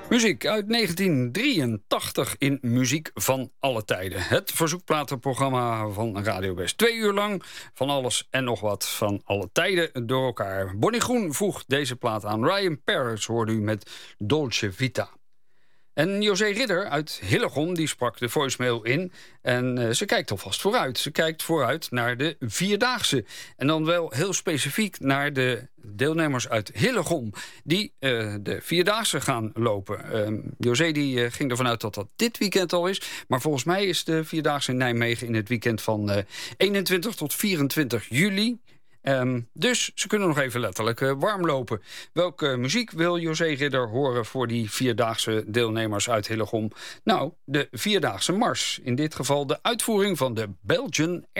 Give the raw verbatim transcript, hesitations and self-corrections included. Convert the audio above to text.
Muziek uit negentien drieëntachtig in Muziek van alle tijden. Het verzoekplatenprogramma van Radio West. Twee uur lang van alles en nog wat van alle tijden door elkaar. Bonnie Groen voegt deze plaat aan. Ryan Paris hoorde u met Dolce Vita. En José Ridder uit Hillegom die sprak de voicemail in. En uh, ze kijkt alvast vooruit. Ze kijkt vooruit naar de Vierdaagse. En dan wel heel specifiek naar de deelnemers uit Hillegom die uh, de Vierdaagse gaan lopen. Uh, José die, uh, ging ervan uit dat dat dit weekend al is. Maar volgens mij is de Vierdaagse in Nijmegen in het weekend van uh, eenentwintig tot vierentwintig juli. Um, dus ze kunnen nog even letterlijk uh, warm lopen. Welke muziek wil José Ridder horen voor die Vierdaagse deelnemers uit Hillegom? Nou, de Vierdaagse Mars. In dit geval de uitvoering van de Belgian